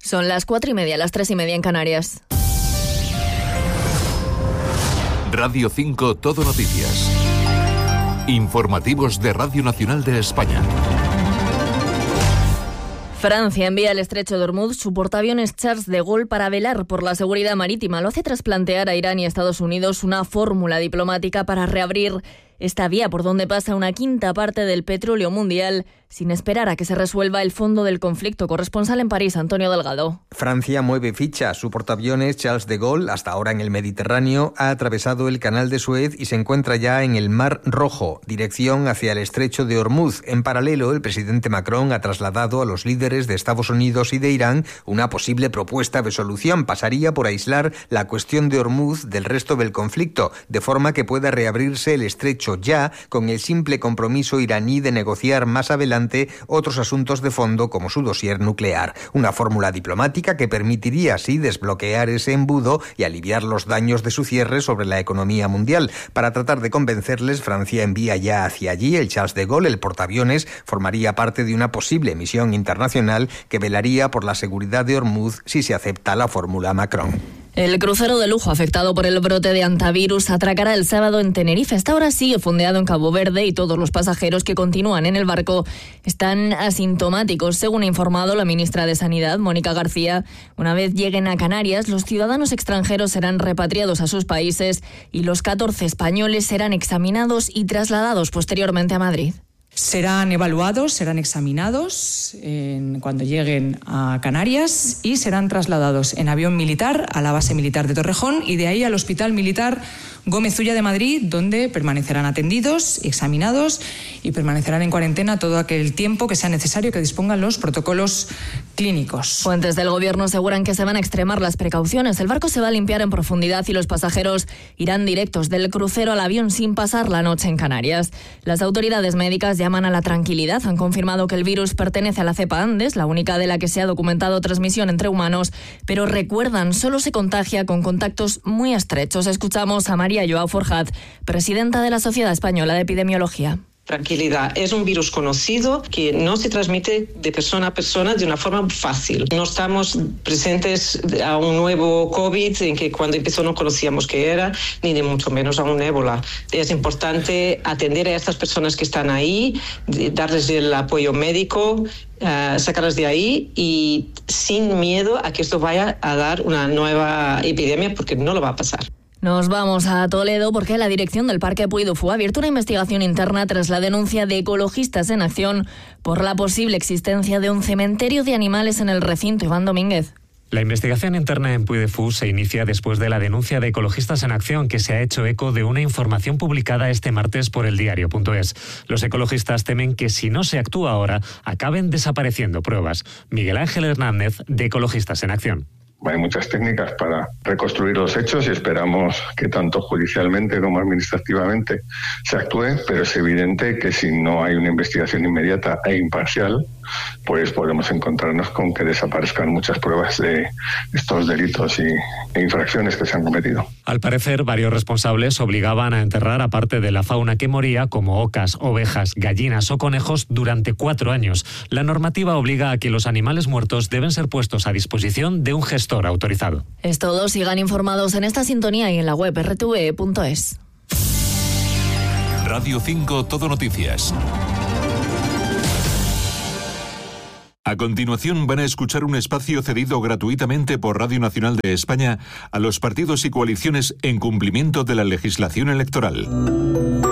Son las 4:30, las 3:30 en Canarias. Radio 5 Todo Noticias. Informativos de Radio Nacional de España. Francia envía al estrecho de Ormuz su portaaviones Charles de Gaulle para velar por la seguridad marítima. Lo hace tras plantear a Irán y a Estados Unidos una fórmula diplomática para reabrir esta vía por donde pasa una quinta parte del petróleo mundial, sin esperar a que se resuelva el fondo del conflicto. Corresponsal en París, Antonio Delgado. Francia mueve ficha. Su portaaviones Charles de Gaulle, hasta ahora en el Mediterráneo, ha atravesado el Canal de Suez y se encuentra ya en el Mar Rojo, dirección hacia el estrecho de Ormuz. En paralelo, el presidente Macron ha trasladado a los líderes de Estados Unidos y de Irán una posible propuesta de solución. Pasaría por aislar la cuestión de Ormuz del resto del conflicto, de forma que pueda reabrirse el estrecho ya, con el simple compromiso iraní de negociar más adelante otros asuntos de fondo como su dossier nuclear. Una fórmula diplomática que permitiría así desbloquear ese embudo y aliviar los daños de su cierre sobre la economía mundial. Para tratar de convencerles, Francia envía ya hacia allí el Charles de Gaulle. El portaaviones formaría parte de una posible misión internacional que velaría por la seguridad de Ormuz si se acepta la fórmula Macron. El crucero de lujo afectado por el brote de hantavirus atracará el sábado en Tenerife. Hasta ahora sigue fondeado en Cabo Verde y todos los pasajeros que continúan en el barco están asintomáticos, según ha informado la ministra de Sanidad, Mónica García. Una vez lleguen a Canarias, los ciudadanos extranjeros serán repatriados a sus países y los 14 españoles serán examinados y trasladados posteriormente a Madrid. Serán evaluados, serán examinados cuando lleguen a Canarias y serán trasladados en avión militar a la base militar de Torrejón y de ahí al Hospital Militar Gómez Ulla de Madrid, donde permanecerán atendidos, examinados y permanecerán en cuarentena todo aquel tiempo que sea necesario que dispongan los protocolos clínicos. Fuentes del Gobierno aseguran que se van a extremar las precauciones. El barco se va a limpiar en profundidad y los pasajeros irán directos del crucero al avión sin pasar la noche en Canarias. Las autoridades médicas llaman a la tranquilidad. Han confirmado que el virus pertenece a la cepa Andes, la única de la que se ha documentado transmisión entre humanos, pero recuerdan, solo se contagia con contactos muy estrechos. Escuchamos a María Joao Forjat, presidenta de la Sociedad Española de Epidemiología. Tranquilidad, es un virus conocido que no se transmite de persona a persona de una forma fácil. No estamos presentes a un nuevo COVID en que cuando empezó no conocíamos qué era, ni de mucho menos a un ébola. Es importante atender a estas personas que están ahí, darles el apoyo médico, sacarlas de ahí y sin miedo a que esto vaya a dar una nueva epidemia, porque no lo va a pasar. Nos vamos a Toledo porque la dirección del Parque Puy du Fou ha abierto una investigación interna tras la denuncia de Ecologistas en Acción por la posible existencia de un cementerio de animales en el recinto. Iván Domínguez. La investigación interna en Puy du Fou se inicia después de la denuncia de Ecologistas en Acción, que se ha hecho eco de una información publicada este martes por eldiario.es. Los ecologistas temen que si no se actúa ahora, acaben desapareciendo pruebas. Miguel Ángel Hernández, de Ecologistas en Acción. Hay muchas técnicas para reconstruir los hechos y esperamos que tanto judicialmente como administrativamente se actúe, pero es evidente que si no hay una investigación inmediata e imparcial, pues podemos encontrarnos con que desaparezcan muchas pruebas de estos delitos e infracciones que se han cometido. Al parecer, varios responsables obligaban a enterrar a parte de la fauna que moría, como ocas, ovejas, gallinas o conejos, durante 4 años. La normativa obliga a que los animales muertos deben ser puestos a disposición de un gestor autorizado. Es todo. Sigan informados en esta sintonía y en la web rtve.es. Radio 5 Todo Noticias. A continuación van a escuchar un espacio cedido gratuitamente por Radio Nacional de España a los partidos y coaliciones en cumplimiento de la legislación electoral.